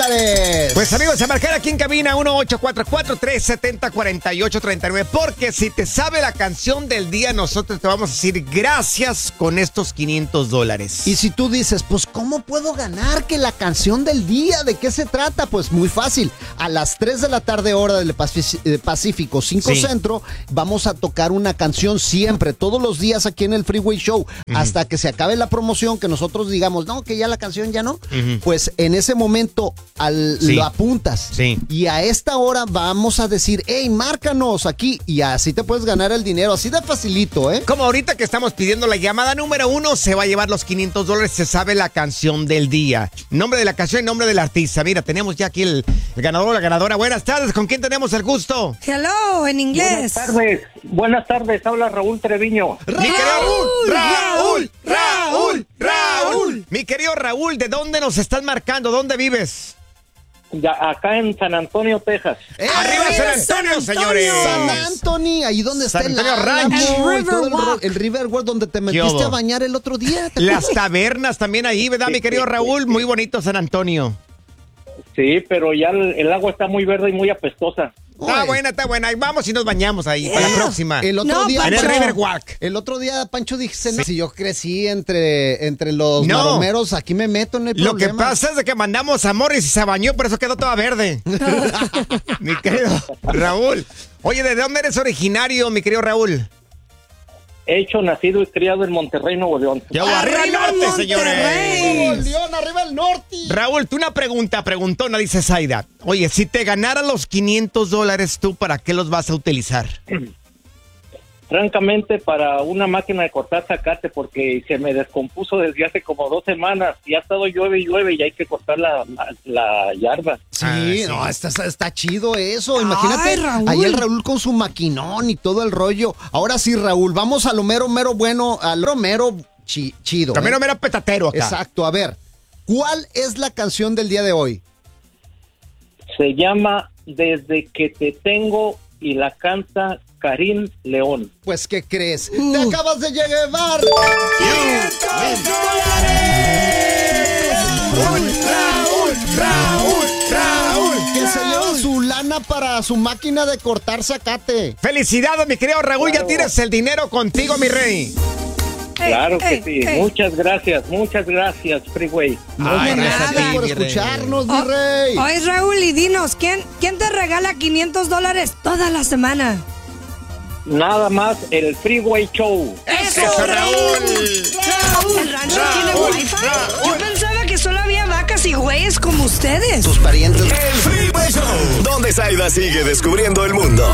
$1,000. Pues amigos, a marcar aquí en cabina 1-844-370-4839, porque si te sabe la canción del día, nosotros te vamos a decir gracias con estos $500. Y si tú dices, pues ¿cómo puedo ganar que la canción del día? ¿De qué se trata? Pues muy fácil. A las 3 de la tarde, hora del Pacífico, 5 Centro, vamos a tocar una canción siempre, todos los días aquí en el Freeway Show, hasta que se acabe la promoción, que nosotros digamos, no, que ya la canción ya no. Pues en ese momento lo apuntas. Y a esta hora vamos a decir, hey, márcanos aquí, y así te puedes ganar el dinero, así de facilito, ¿eh? Como ahorita que estamos pidiendo la llamada número 1, se va a llevar los $500, se sabe la canción del día. Nombre de la canción y nombre del artista. Mira, tenemos ya aquí el ganador o la ganadora. Buenas tardes, ¿con quién tenemos el gusto? Hello, en inglés. Buenas tardes, habla Raúl Treviño. Raúl. Mi querido Raúl, ¿de dónde nos estás marcando? ¿Dónde vives? Ya, acá en San Antonio, Texas. ¡Arriba San Antonio, señores! San Antonio, ahí donde está el Ranch. El River World, donde te metiste a bañar el otro día. Las tabernas también ahí, ¿verdad, mi querido Raúl? Muy bonito San Antonio. Sí, pero ya el agua está muy verde y muy apestosa. Está buena. Ahí vamos y nos bañamos ahí para la próxima. El otro día, en el Riverwalk. El otro día, Pancho, dije, si yo crecí entre los maromeros, aquí me meto, no hay problema. Lo que pasa es de que mandamos a Morris y se bañó, por eso quedó toda verde. Mi querido Raúl. Oye, ¿de dónde eres originario, mi querido Raúl? Hecho, nacido y criado en Monterrey, Nuevo León. ¡Arriba el norte, señores! ¡Nuevo León, arriba el norte! Raúl, tú una preguntona, dice Zaida. Oye, si te ganaran los $500, ¿tú para qué los vas a utilizar? Francamente, para una máquina de cortar zacate, porque se me descompuso desde hace como 2 semanas y ha estado llueve y hay que cortar la yarda. Sí, no, está chido eso. Imagínate, ahí el Raúl con su maquinón y todo el rollo. Ahora sí, Raúl, vamos a lo mero bueno, a lo mero chido. Lo mero petatero acá. Exacto, a ver, ¿cuál es la canción del día de hoy? Se llama Desde que te tengo y la canta Karim León. Pues, ¿qué crees? ¡Te acabas de llevar! $500! ¡Raúl! Que se lleva su lana para su máquina de cortar zacate. ¡Felicidades, mi querido Raúl! Claro. Ya tienes el dinero contigo, mi rey. Claro que sí. Muchas gracias, Freeway. Gracias por escucharnos, mi rey. Oye, Raúl, y dinos, ¿quién te regala $500 toda la semana? Nada más el Freeway Show. ¡Eso, Raúl! ¿El rancho tiene wifi? Yo pensaba que solo había vacas y güeyes como ustedes. Tus parientes. El Freeway Show, donde Zaida sigue descubriendo el mundo.